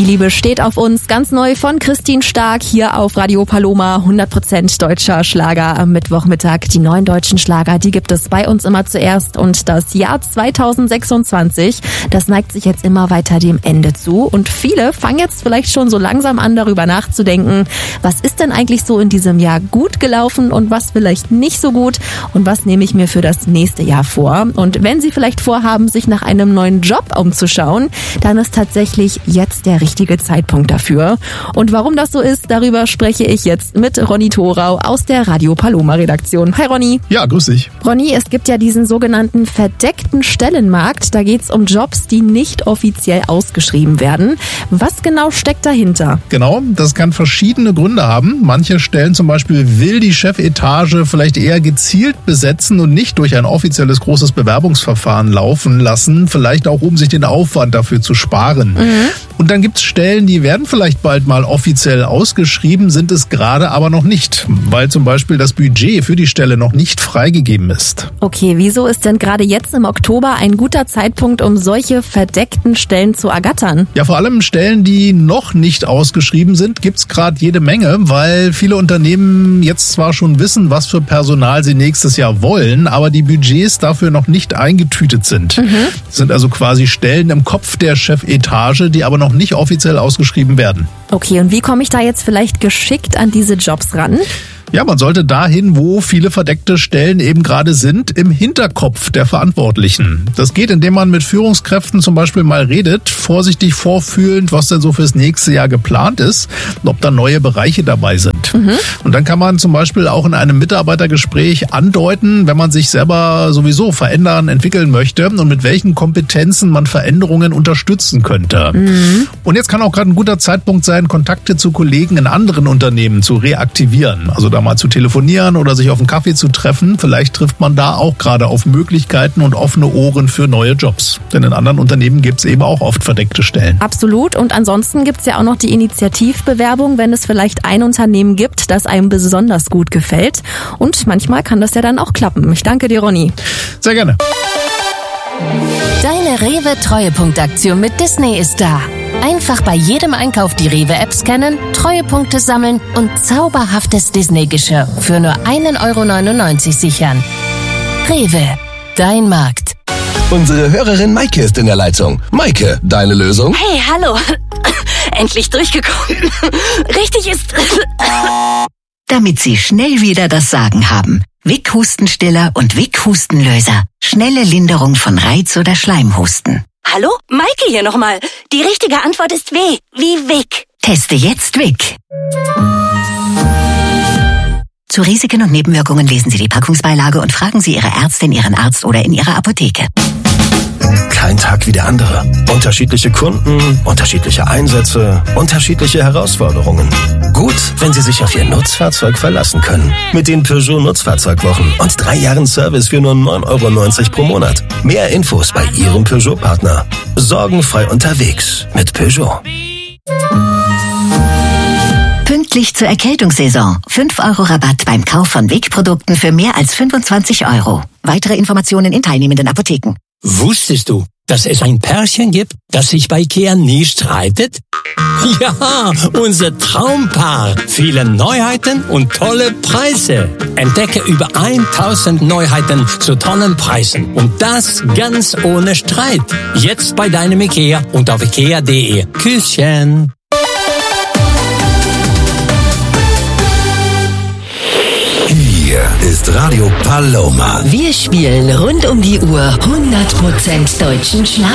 Liebe steht auf uns. Ganz neu von Christine Stark hier auf Radio Paloma. 100% deutscher Schlager am Mittwochmittag. Die neuen deutschen Schlager, die gibt es bei uns immer zuerst. Und das Jahr 2026, das neigt sich jetzt immer weiter dem Ende zu. Und viele fangen jetzt vielleicht schon so langsam an, darüber nachzudenken, was ist denn eigentlich so in diesem Jahr gut gelaufen und was vielleicht nicht so gut und was nehme ich mir für das nächste Jahr vor. Und wenn Sie vielleicht vorhaben, sich nach einem neuen Job umzuschauen, dann ist tatsächlich jetzt der richtige Zeitpunkt dafür. Und warum das so ist, darüber spreche ich jetzt mit Ronny Thorau aus der Radio Paloma Redaktion. Hi Ronny. Ja, grüß dich. Ronny, es gibt ja diesen sogenannten verdeckten Stellenmarkt. Da geht es um Jobs, die nicht offiziell ausgeschrieben werden. Was genau steckt dahinter? Genau, das kann verschiedene Gründe haben. Manche Stellen zum Beispiel will die Chefetage vielleicht eher gezielt besetzen und nicht durch ein offizielles großes Bewerbungsverfahren laufen lassen. Vielleicht auch, um sich den Aufwand dafür zu sparen. Und dann gibt es Stellen, die werden vielleicht bald mal offiziell ausgeschrieben, sind es gerade aber noch nicht, weil zum Beispiel das Budget für die Stelle noch nicht freigegeben ist. Okay, wieso ist denn gerade jetzt im Oktober ein guter Zeitpunkt, um solche verdeckten Stellen zu ergattern? Ja, vor allem Stellen, die noch nicht ausgeschrieben sind, gibt's gerade jede Menge, weil viele Unternehmen jetzt zwar schon wissen, was für Personal sie nächstes Jahr wollen, aber die Budgets dafür noch nicht eingetütet sind. Das sind also quasi Stellen im Kopf der Chefetage, die aber noch nicht offiziell ausgeschrieben werden. Okay, und wie komme ich da jetzt vielleicht geschickt an diese Jobs ran? Ja, man sollte dahin, wo viele verdeckte Stellen eben gerade sind, im Hinterkopf der Verantwortlichen. Das geht, indem man mit Führungskräften zum Beispiel mal redet, vorsichtig vorfühlend, was denn so fürs nächste Jahr geplant ist und ob da neue Bereiche dabei sind. Und dann kann man zum Beispiel auch in einem Mitarbeitergespräch andeuten, wenn man sich selber sowieso verändern, entwickeln möchte und mit welchen Kompetenzen man Veränderungen unterstützen könnte. Und jetzt kann auch gerade ein guter Zeitpunkt sein, Kontakte zu Kollegen in anderen Unternehmen zu reaktivieren. Also da mal zu telefonieren oder sich auf einen Kaffee zu treffen. Vielleicht trifft man da auch gerade auf Möglichkeiten und offene Ohren für neue Jobs. Denn in anderen Unternehmen gibt es eben auch oft verdeckte Stellen. Absolut. Und ansonsten gibt es ja auch noch die Initiativbewerbung, wenn es vielleicht ein Unternehmen gibt, das einem besonders gut gefällt. Und manchmal kann das ja dann auch klappen. Ich danke dir, Ronny. Sehr gerne. Deine Rewe-Treuepunktaktion mit Disney ist da. Einfach bei jedem Einkauf die Rewe-App scannen, Treuepunkte sammeln und zauberhaftes Disney-Geschirr für nur 1,99 € sichern. Rewe, dein Markt. Unsere Hörerin Maike ist in der Leitung. Maike, deine Lösung? Hey, hallo. Endlich durchgekommen. Richtig ist... Damit Sie schnell wieder das Sagen haben. Vic Hustenstiller und Vic Hustenlöser. Schnelle Linderung von Reiz- oder Schleimhusten. Hallo? Maike hier nochmal. Die richtige Antwort ist W. Wie Vic. Teste jetzt Vic. Zu Risiken und Nebenwirkungen lesen Sie die Packungsbeilage und fragen Sie Ihre Ärztin, Ihren Arzt oder in Ihrer Apotheke. Kein Tag wie der andere. Unterschiedliche Kunden, unterschiedliche Einsätze, unterschiedliche Herausforderungen. Gut, wenn Sie sich auf Ihr Nutzfahrzeug verlassen können. Mit den Peugeot Nutzfahrzeugwochen und 3 Jahren Service für nur 9,90 € pro Monat. Mehr Infos bei Ihrem Peugeot-Partner. Sorgenfrei unterwegs mit Peugeot. Pünktlich zur Erkältungssaison. 5 € Rabatt beim Kauf von Vic-Produkten für mehr als 25 €. Weitere Informationen in teilnehmenden Apotheken. Wusstest du, dass es ein Pärchen gibt, das sich bei Ikea nie streitet? Ja, unser Traumpaar. Viele Neuheiten und tolle Preise. Entdecke über 1000 Neuheiten zu tollen Preisen. Und das ganz ohne Streit. Jetzt bei deinem Ikea und auf ikea.de. Küsschen. Hier ist Radio Paloma. Wir spielen rund um die Uhr 100% deutschen Schlager.